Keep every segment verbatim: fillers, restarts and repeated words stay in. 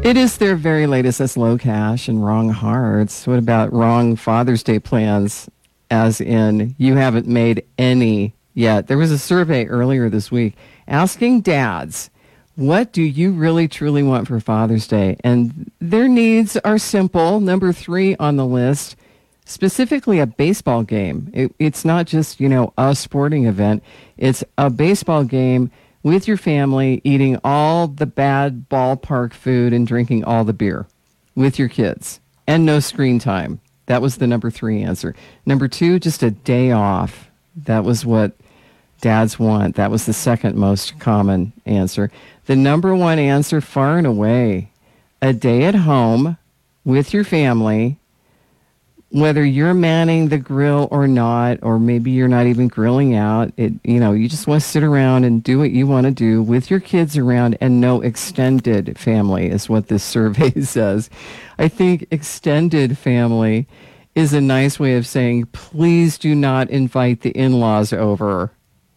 It is their very latest. That's Low Cash and Wrong Hearts. What about wrong Father's Day plans, as in you haven't made any yet? There was a survey earlier this week asking dads, what do you really truly want for Father's Day? And their needs are simple. Number three on the list, specifically a baseball game. It, it's not just, you know, a sporting event. It's a baseball game with your family, eating all the bad ballpark food and drinking all the beer with your kids, and no screen time. That was the number three answer. Number two, just a day off. That was what dads want. That was the second most common answer. The number one answer, far and away, a day at home with your family, whether you're manning the grill or not, or maybe you're not even grilling out. It, you know, you just want to sit around and do what you want to do with your kids around, and no extended family is what this survey says. I think extended family is a nice way of saying, please do not invite the in-laws over.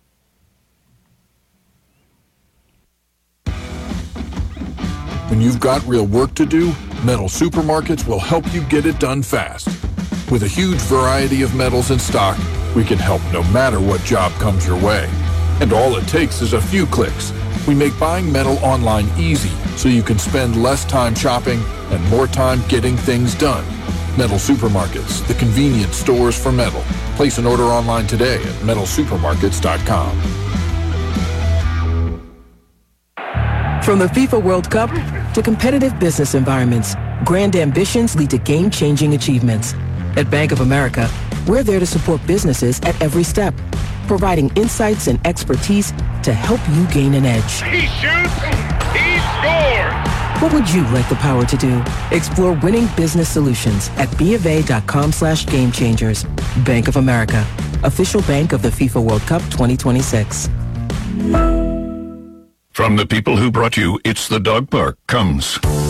When you've got real work to do, Metal Supermarkets will help you get it done fast. With a huge variety of metals in stock, we can help no matter what job comes your way. And all it takes is a few clicks. We make buying metal online easy so you can spend less time shopping and more time getting things done. Metal Supermarkets, the convenience stores for metal. Place an order online today at metal supermarkets dot com. From the FIFA World Cup to competitive business environments, grand ambitions lead to game-changing achievements. At Bank of America, we're there to support businesses at every step, providing insights and expertise to help you gain an edge. He shoots, he scores! What would you like the power to do? Explore winning business solutions at bofa.com slash game changers. Bank of America, official bank of the FIFA World Cup twenty twenty-six. From the people who brought you It's the Dog Park comes